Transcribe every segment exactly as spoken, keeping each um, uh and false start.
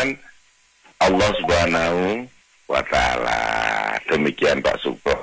dengan Allah Subhanahu wa Ta'ala. Demikian Pak Sugro.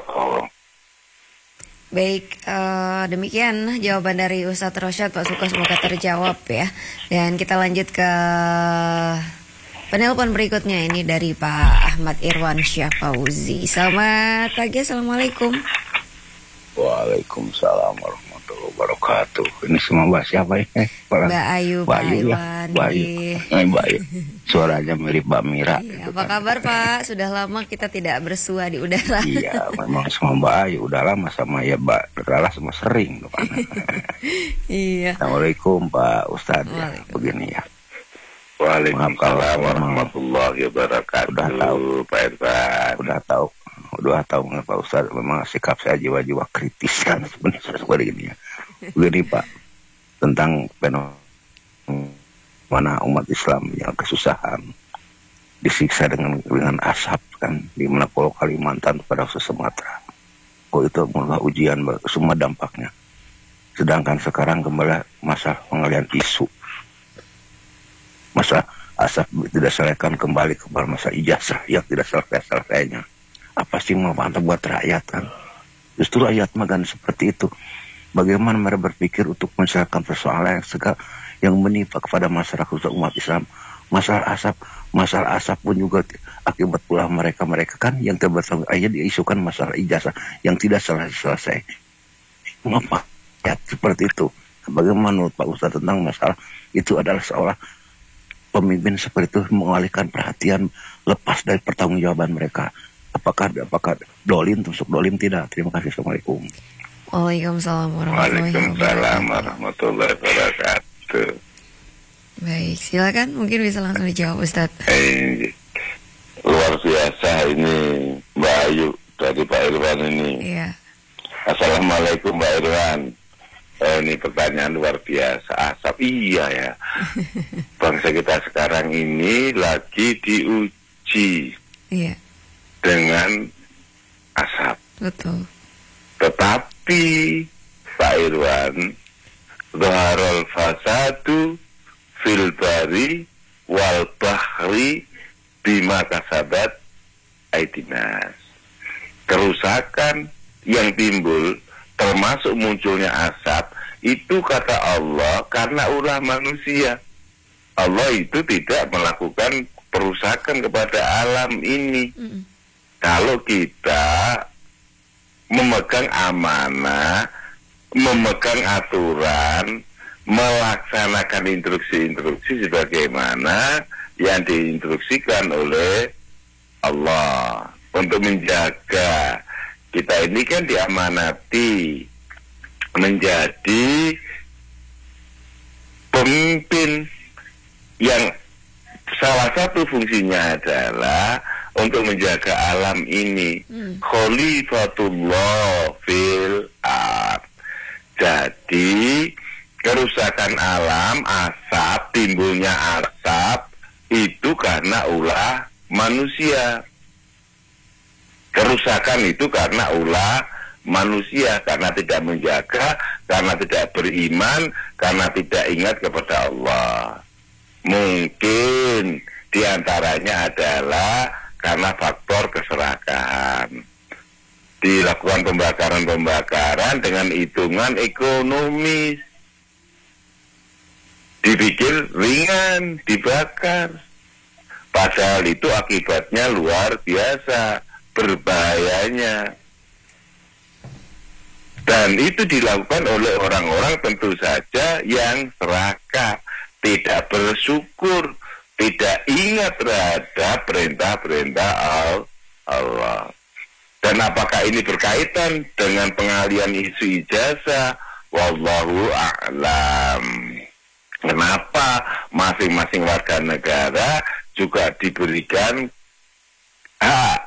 Baik, uh, demikian jawaban dari Ustadz Rosyad, Pak Suko, semoga terjawab ya. Dan kita lanjut ke penelpon berikutnya, ini dari Pak Ahmad Irwan Syah Fauzi. Selamat pagi, Assalamualaikum. Waalaikumsalam warahmatullahi wabarakatuh. Ini semua Mbak siapa ya? Mbak Ayu, Pak Ayu ya? Irwan. Mbak Ayu. Eh, Mbak Ayu. Suaranya mirip Mbak Mira. Iya, gitu apa kan. kabar Pak? Sudah lama kita tidak bersua di udara. Iya, memang semua Mbak Ayu. Udah lama sama ya Mbak Lala semua sering. Tuh, kan. Iya. Assalamualaikum Pak Ustadz. Ya, begini ya. Waalaikumsalam warahmatullahi wabarakatuh. Udah tahu Pak Irfan. Udah tahu. Udah tahu Pak Ustadz, memang sikap saya jiwa-jiwa kritis kan sebenarnya seperti ini ya. Begini Pak, tentang fenomena umat Islam yang kesusahan, disiksa dengan dengan asap kan di mana Pulau Kalimantan pada khusus Sumatera. Kok itu mulai ujian semua dampaknya. Sedangkan sekarang kembali masa pengalian isu, masa asap tidak selesaikan kembali kepada masa ijazah yang tidak selesai-selesainya. Apa sih mau mantap buat rakyat kan? Justru rakyat makan seperti itu. Bagaimana mereka berpikir untuk menyelesaikan persoalan yang segala yang menimpa kepada masyarakat umat Islam. Masalah asap, masalah asap pun juga akibat pula mereka-mereka kan yang terbesar ayat diisukan masalah ijazah yang tidak selesai-selesai. Mengapa ya seperti itu? Bagaimana menurut Pak Ustaz tentang masalah itu adalah seolah pemimpin seperti itu mengalihkan perhatian lepas dari pertanggungjawaban mereka. Apakah apakah dolim tusuk dolim tidak? Terima kasih. Assalamualaikum. Waalaikumsalam warahmatullahi Waalaikumsalam wabarakatuh. warahmatullahi wabarakatuh. Baik, silakan mungkin bisa langsung dijawab Ustaz. Eh, luar biasa ini Mbak Ayu dari Pak Irwan ini. Iya. Assalamualaikum Mbak Irwan. Eh, ini pertanyaan luar biasa. Asap iya ya. Bangsa kita sekarang ini lagi diuji. Iya. Dengan asap. Betul. Tetapi Pak Irwan, Zaharul fasadu fil bari wal bahri bima kasabat aidinas. Kerusakan yang timbul termasuk munculnya asap itu kata Allah karena ulah manusia. Allah itu tidak melakukan perusakan kepada alam ini. Mm. Kalau kita memegang amanah, memegang aturan, melaksanakan instruksi-instruksi sebagaimana yang diinstruksikan oleh Allah untuk menjaga kita ini kan diamanati menjadi pemimpin yang salah satu fungsinya adalah untuk menjaga alam ini. Hmm. Khalifatullah fil ard. Jadi kerusakan alam, asap, timbulnya asap itu karena ulah manusia. Kerusakan itu karena ulah manusia, karena tidak menjaga, karena tidak beriman, karena tidak ingat kepada Allah. Mungkin diantaranya adalah karena faktor keserakahan. Dilakukan pembakaran-pembakaran dengan hitungan ekonomis. Dipikir ringan, dibakar. Padahal itu akibatnya luar biasa, berbahayanya. Dan itu dilakukan oleh orang-orang tentu saja yang serakah, tidak bersyukur, tidak ingat terhadap perintah-perintah Allah. Dan apakah ini berkaitan dengan pengalian isu ijazah? Wallahu a'lam. Kenapa masing-masing warga negara juga diberikan hak,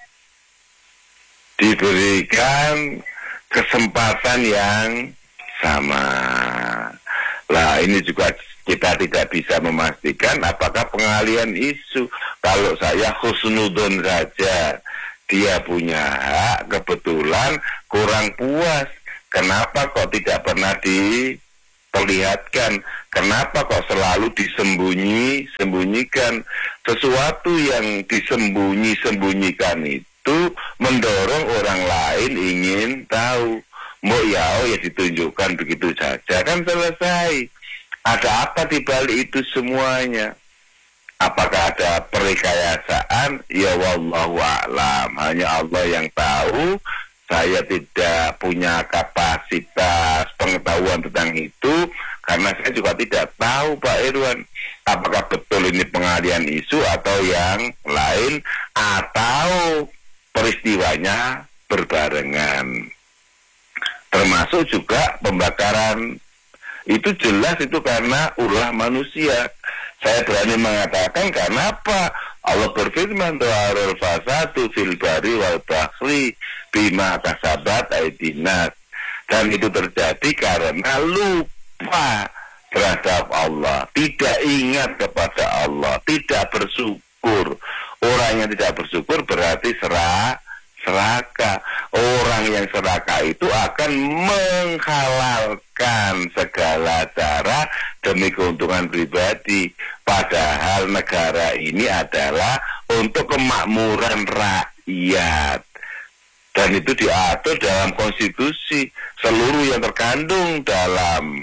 diberikan kesempatan yang sama. Lah ini juga kita tidak bisa memastikan apakah pengalian isu. Kalau saya husnudon saja, dia punya hak, kebetulan kurang puas. Kenapa kok tidak pernah diperlihatkan? Kenapa kok selalu disembunyi, sembunyikan? sesuatu yang disembunyi-sembunyikan itu mendorong orang lain ingin tahu. Mau ya, oh ya ditunjukkan begitu saja, kan selesai. Ada apa di balik itu semuanya? Apakah ada perrekayasaan? Ya wallahu a'lam. Hanya Allah yang tahu. Saya tidak punya kapasitas pengetahuan tentang itu, karena saya juga tidak tahu, Pak Irwan, apakah betul ini pengalian isu atau yang lain, atau peristiwanya berbarengan. Termasuk juga pembakaran. Itu jelas itu karena ulah manusia. Saya berani mengatakan karena apa? Allah berfirman, "Tuharul fasadu fil bari wal bahri bima kasabat aidinas." Dan itu terjadi karena lupa terhadap Allah, tidak ingat kepada Allah, tidak bersyukur. Orang yang tidak bersyukur berarti serah serakah. Orang yang serakah itu akan menghalalkan segala cara demi keuntungan pribadi. Padahal negara ini adalah untuk kemakmuran rakyat. Dan itu diatur dalam konstitusi. Seluruh yang terkandung dalam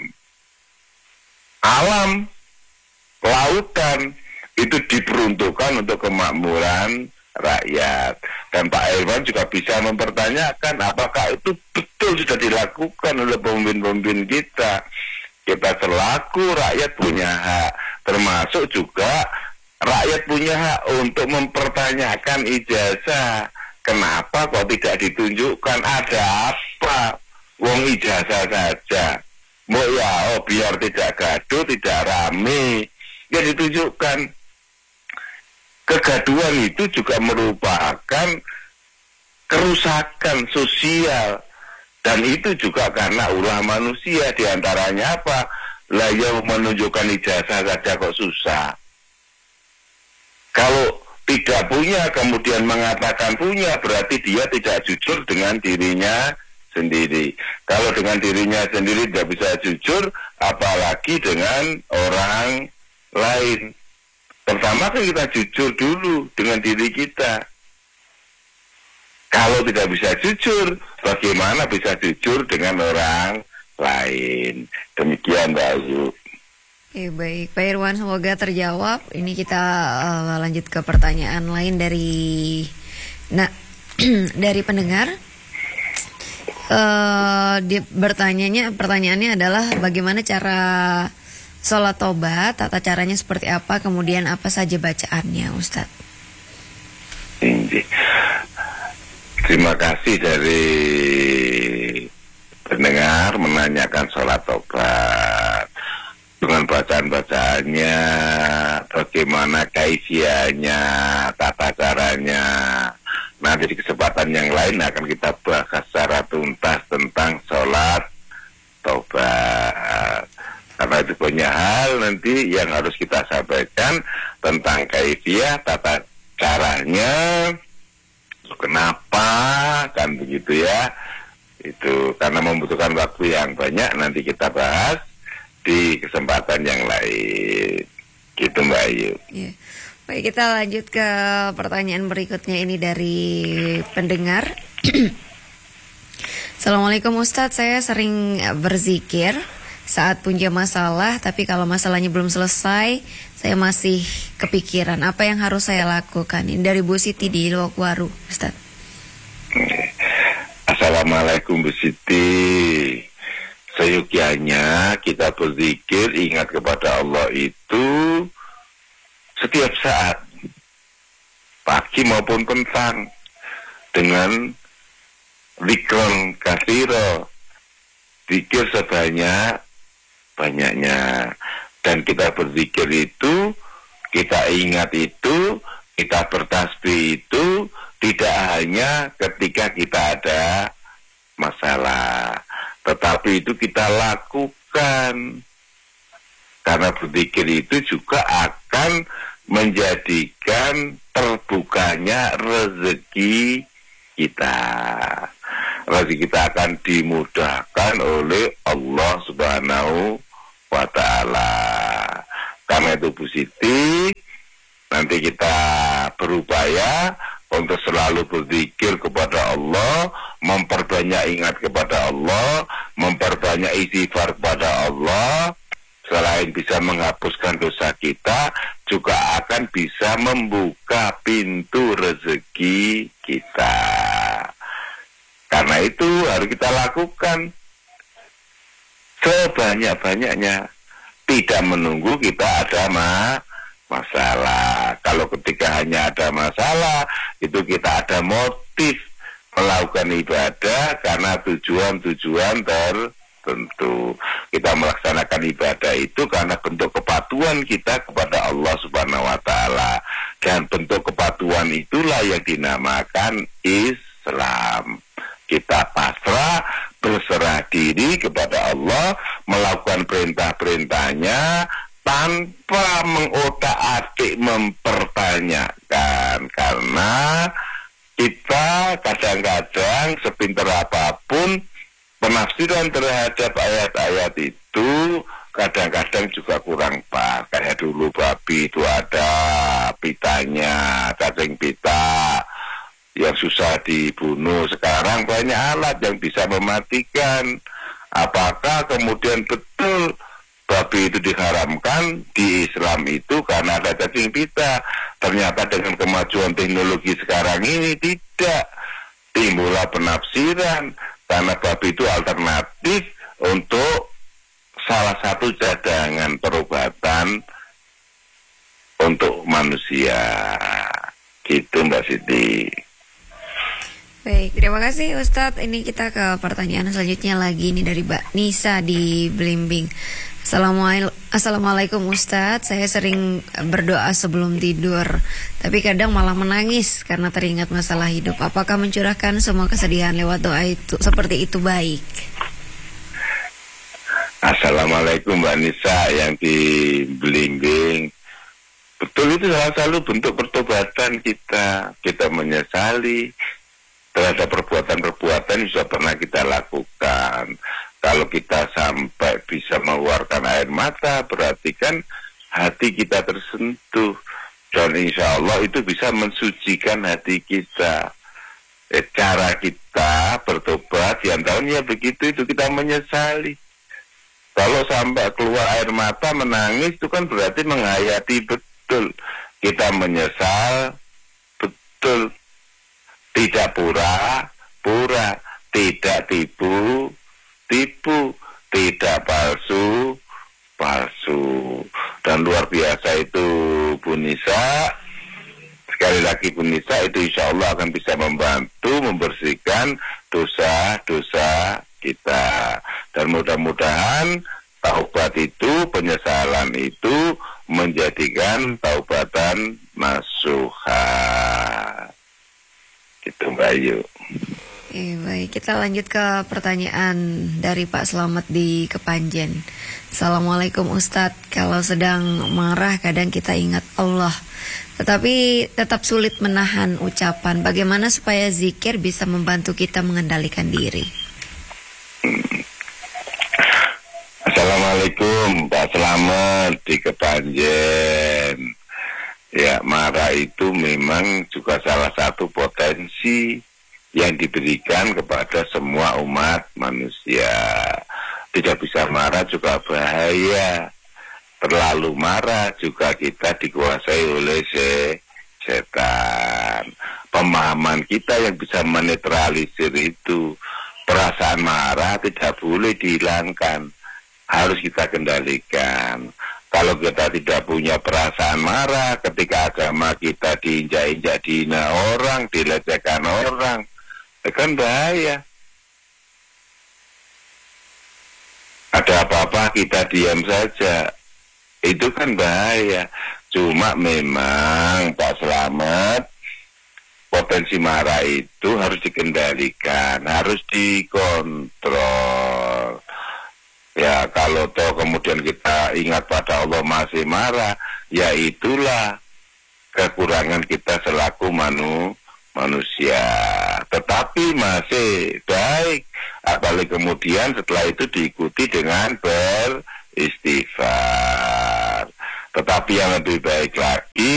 alam, lautan, itu diperuntukkan untuk kemakmuran rakyat. Dan Pak Irwan juga bisa mempertanyakan apakah itu betul sudah dilakukan oleh pemimpin-pemimpin kita. Kita selaku rakyat punya hak, termasuk juga rakyat punya hak untuk mempertanyakan ijazah. Kenapa kok tidak ditunjukkan? Ada apa? Wong ijazah saja. Mau ya, oh biar tidak gaduh, tidak rame, ya ditunjukkan. Kegaduhan itu juga merupakan kerusakan sosial, dan itu juga karena ulah manusia. Diantaranya apa? Lah yang menunjukkan ijazah saja kok susah. Kalau tidak punya kemudian mengatakan punya, berarti dia tidak jujur dengan dirinya sendiri. Kalau dengan dirinya sendiri tidak bisa jujur, apalagi dengan orang lain. Pertama kan kita jujur dulu dengan diri kita. Kalau tidak bisa jujur, bagaimana bisa jujur dengan orang lain? Demikian Mbak Ayu. Oke, baik Pak Irwan, semoga terjawab. Ini kita uh, lanjut ke pertanyaan lain dari nah dari pendengar. Uh, dia bertanyanya, pertanyaannya adalah bagaimana cara sholat tobat, tata caranya seperti apa, kemudian apa saja bacaannya, Ustadz? Terima kasih dari pendengar menanyakan sholat tobat. Dengan bacaan-bacaannya, bagaimana kaifiahnya, tata caranya. Nanti di kesempatan yang lain akan kita bahas secara tuntas tentang sholat tobat. Karena itu banyak hal nanti yang harus kita sampaikan tentang kaifiah, tata caranya, kenapa, kan begitu ya. Itu karena membutuhkan waktu yang banyak, nanti kita bahas di kesempatan yang lain. Gitu Mbak Ayu. Yeah. Baik, kita lanjut ke pertanyaan berikutnya ini dari pendengar. Assalamualaikum Ustadz, saya sering berzikir saat punya masalah, tapi kalau masalahnya belum selesai, saya masih kepikiran. Apa yang harus saya lakukan? Ini dari Bu Siti di Loakwaru, Ustaz. Assalamualaikum Bu Siti. Seyogianya kita berzikir, ingat kepada Allah itu setiap saat, pagi maupun petang, dengan zikron katsiro, zikir sebanyak banyaknya. Dan kita berzikir itu, kita ingat itu, kita bertasbih itu tidak hanya ketika kita ada masalah, tetapi itu kita lakukan. Karena berzikir itu juga akan menjadikan terbukanya rezeki kita. Rezeki kita akan dimudahkan oleh Allah Subhanahu wa Ta'ala. Karena itu Bu Siti, nanti kita berupaya untuk selalu berzikir kepada Allah, memperbanyak ingat kepada Allah, memperbanyak istighfar kepada Allah. Selain bisa menghapuskan dosa kita, juga akan bisa membuka pintu rezeki kita. Karena itu harus kita lakukan sebanyak-banyaknya, tidak menunggu kita ada ma masalah. Kalau ketika hanya ada masalah, itu kita ada motif melakukan ibadah karena tujuan-tujuan tertentu. Kita melaksanakan ibadah itu karena bentuk kepatuhan kita kepada Allah Subhanahu wa Ta'ala, dan bentuk kepatuhan itulah yang dinamakan Islam. Kita pasrah, berserah diri kepada Allah, melakukan perintah-perintahnya tanpa mengotak-atik mempertanyakan. Karena kita kadang-kadang sepintar apapun penafsiran terhadap ayat-ayat itu kadang-kadang juga kurang pas. Kayak dulu babi itu ada pitanya, cacing pita yang susah dibunuh. Sekarang banyak alat yang bisa mematikan. Apakah kemudian betul babi itu diharamkan di Islam itu karena ada cacing pita? Ternyata dengan kemajuan teknologi sekarang ini tidak. Timbullah penafsiran karena babi itu alternatif untuk salah satu cadangan perobatan untuk manusia. Gitu Mbak Siti. Baik, terima kasih Ustadz. Ini kita ke pertanyaan selanjutnya lagi. Ini dari Mbak Nisa di Blimbing. Assalamualaikum, Assalamualaikum Ustadz. Saya sering berdoa sebelum tidur, tapi kadang malah menangis karena teringat masalah hidup. Apakah mencurahkan semua kesedihan lewat doa itu seperti itu baik? Assalamualaikum Mbak Nisa yang di Blimbing. Betul, itu salah satu bentuk pertobatan kita. Kita menyesali terhadap perbuatan-perbuatan yang sudah pernah kita lakukan. Kalau kita sampai bisa mengeluarkan air mata, berarti kan hati kita tersentuh. Dan insya Allah itu bisa mensucikan hati kita. Eh, cara kita bertobat, yang tahunnya begitu, itu kita menyesali. Kalau sampai keluar air mata, menangis, itu kan berarti menghayati betul. Kita menyesal, betul. Tidak pura-pura, tidak tipu, tipu, tidak palsu, palsu. Dan luar biasa itu Bu Nisa. Sekali lagi Bu Nisa, itu insya Allah akan bisa membantu membersihkan dosa-dosa kita. Dan mudah-mudahan taubat itu, penyesalan itu menjadikan taubatan nasuha. Itu Mbak Ayu. Oke, baik, kita lanjut ke pertanyaan dari Pak Slamet di Kepanjen. Assalamualaikum Ustadz. Kalau sedang marah kadang kita ingat Allah, tetapi tetap sulit menahan ucapan. Bagaimana supaya zikir bisa membantu kita mengendalikan diri? Hmm. Assalamualaikum Pak Slamet di Kepanjen. Ya, marah itu memang juga salah satu potensi yang diberikan kepada semua umat manusia. Tidak bisa marah juga bahaya. Terlalu marah juga kita dikuasai oleh setan. Pemahaman kita yang bisa menetralisir itu. Perasaan marah tidak boleh dihilangkan. Harus kita kendalikan. Kalau kita tidak punya perasaan marah ketika agama kita diinjak-injak, dihina orang, dilecehkan orang, itu kan bahaya. Ada apa-apa kita diam saja, itu kan bahaya. Cuma memang Pak Slamet, potensi marah itu harus dikendalikan, harus dikontrol. Ya, kalau toh kemudian kita ingat pada Allah masih marah, ya itulah kekurangan kita selaku manu, manusia. Tetapi masih baik, apalagi kemudian setelah itu diikuti dengan beristighfar. Tetapi yang lebih baik lagi,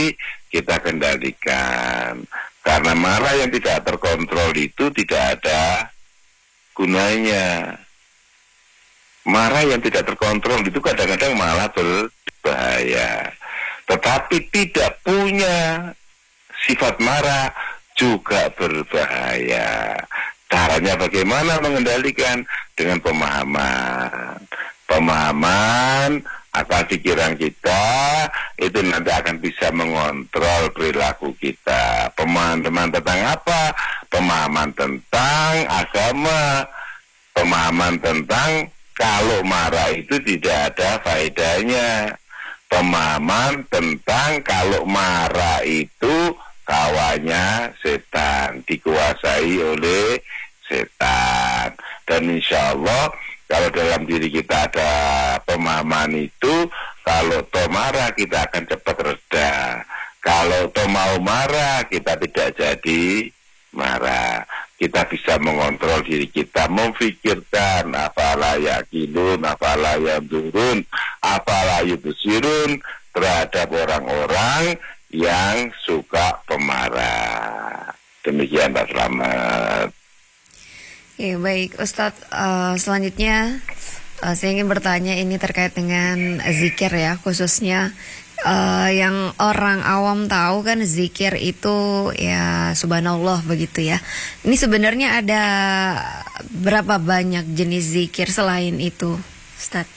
kita kendalikan. Karena marah yang tidak terkontrol itu tidak ada gunanya. Marah yang tidak terkontrol itu kadang-kadang malah berbahaya. Tetapi tidak punya sifat marah juga berbahaya. Caranya bagaimana mengendalikan? Dengan pemahaman. Pemahaman akal pikiran kita itu nanti akan bisa mengontrol perilaku kita. Pemahaman tentang apa? Pemahaman tentang agama. Pemahaman tentang kalau marah itu tidak ada faedahnya. Pemahaman tentang kalau marah itu kawannya setan, dikuasai oleh setan. Dan insya Allah kalau dalam diri kita ada pemahaman itu, kalau toh marah kita akan cepat reda. Kalau toh mau marah kita tidak jadi marah. Kita bisa mengontrol diri kita, memfikirkan apalah yakinun, apalah yandurun, apalah yubsirun terhadap orang-orang yang suka pemarah. Demikian Pak Slamet. Ya, baik Ustadz, uh, selanjutnya uh, saya ingin bertanya ini terkait dengan zikir ya, khususnya uh, yang orang awam tahu kan zikir itu ya subhanallah begitu ya. Ini sebenarnya ada berapa banyak jenis zikir selain itu, Ustadz?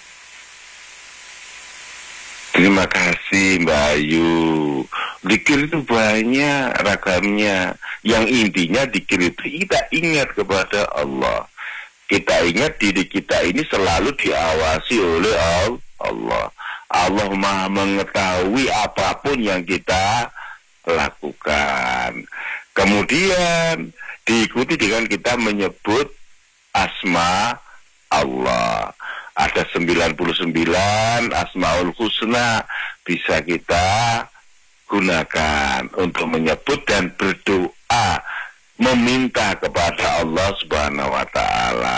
Terima kasih Mbak Ayu. Zikir itu banyak ragamnya. Yang intinya zikir itu kita ingat kepada Allah. Kita ingat diri kita ini selalu diawasi oleh Allah. Allah Maha mengetahui apapun yang kita lakukan. Kemudian diikuti dengan kita menyebut asma Allah. Ada sembilan puluh sembilan Asmaul Husna bisa kita gunakan untuk menyebut dan berdoa, meminta kepada Allah Subhanahu wa taala.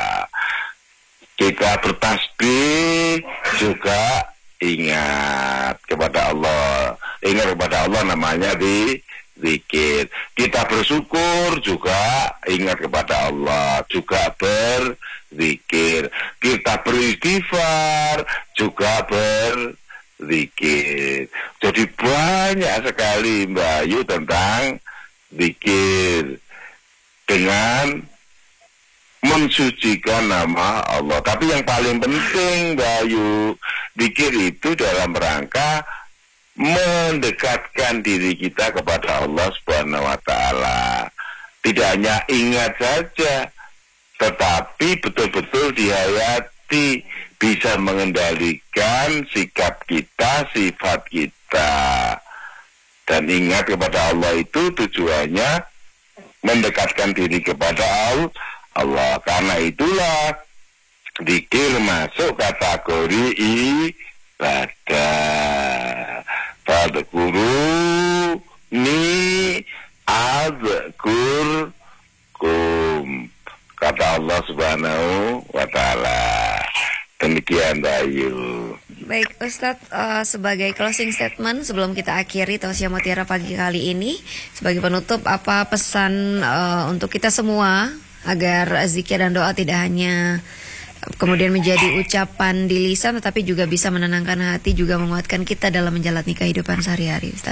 Kita bertasbih juga ingat kepada Allah. Ingat kepada Allah namanya di zikir. Kita bersyukur juga ingat kepada Allah, juga berzikir. Kita beristighfar juga berzikir. Jadi banyak sekali Mbak Ayu tentang zikir dengan mensucikan nama Allah. Tapi yang paling penting Mbak Ayu, zikir itu dalam rangka mendekatkan diri kita kepada Allah Subhanahu wa taala. Tidak hanya ingat saja, tetapi betul-betul dihayati, bisa mengendalikan sikap kita, sifat kita. Dan ingat kepada Allah itu tujuannya mendekatkan diri kepada Allah. Karena itulah zikir masuk kategori ibadah. Fadhkuru ni azkurkum, kata Allah Subhanahu wa taala. Demikian Bayu. Baik Ustadz, uh, sebagai closing statement sebelum kita akhiri Tausiah Mutiara pagi kali ini, sebagai penutup apa pesan uh, untuk kita semua agar zikir dan doa tidak hanya kemudian menjadi ucapan di lisan tetapi juga bisa menenangkan hati, juga menguatkan kita dalam menjalani kehidupan sehari-hari, Ustaz.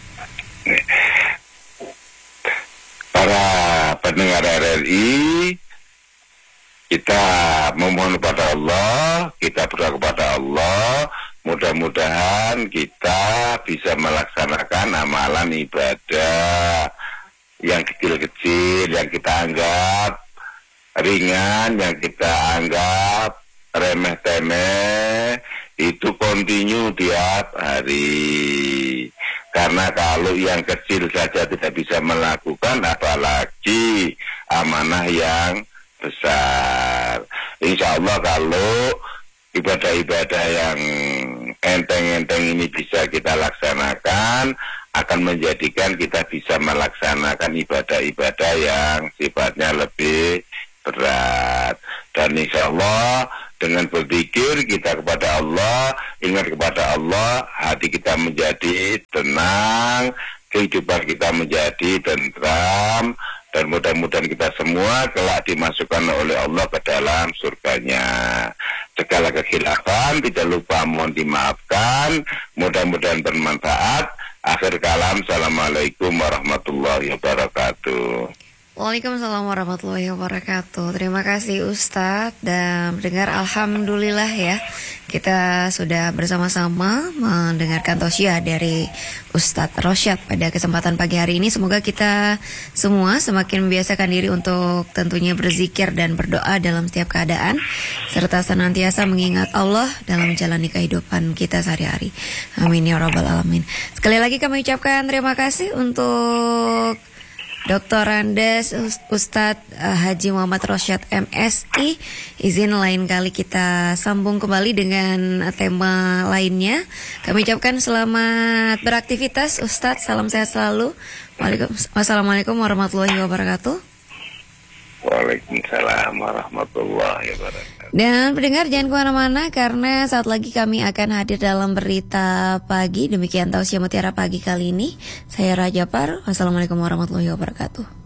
Para pendengar R R I, kita memohon kepada Allah, kita berdoa kepada Allah, mudah-mudahan kita bisa melaksanakan amalan ibadah yang kecil-kecil, yang kita anggap ringan, yang kita anggap remeh-temeh, itu kontinu tiap hari. Karena kalau yang kecil saja tidak bisa melakukan, apalagi amanah yang besar. Insya Allah kalau ibadah-ibadah yang enteng-enteng ini bisa kita laksanakan, akan menjadikan kita bisa melaksanakan ibadah-ibadah yang sifatnya lebih berat. Dan insya Allah Dengan berzikir kita kepada Allah, ingat kepada Allah, hati kita menjadi tenang, kehidupan kita menjadi tentram, dan mudah-mudahan kita semua kelak dimasukkan oleh Allah ke dalam surganya. Segala kekhilafan tidak lupa mohon dimaafkan, mudah-mudahan bermanfaat. Akhir kalam, assalamualaikum warahmatullahi wabarakatuh. Waalaikumsalam warahmatullahi wabarakatuh. Terima kasih Ustadz. Dan mendengar alhamdulillah ya, kita sudah bersama-sama mendengarkan tausiah dari Ustadz Rosyad pada kesempatan pagi hari ini. Semoga kita semua semakin membiasakan diri untuk tentunya berzikir dan berdoa dalam setiap keadaan, serta senantiasa mengingat Allah dalam menjalani kehidupan kita sehari-hari. Amin ya rabbal alamin. Sekali lagi kami ucapkan terima kasih untuk Doktor Andes Ustadz Haji Muhammad Rosyad M Si. Izin lain kali kita sambung kembali dengan tema lainnya. Kami ucapkan selamat beraktivitas Ustadz. Salam sehat selalu. Wassalamualaikum warahmatullahi wabarakatuh. Waalaikumsalam warahmatullahi wabarakatuh. Dan pendengar jangan kemana-mana, karena saat lagi kami akan hadir dalam berita pagi. Demikian tausiah Mutiara pagi kali ini. Saya Raja Par. Wassalamualaikum warahmatullahi wabarakatuh.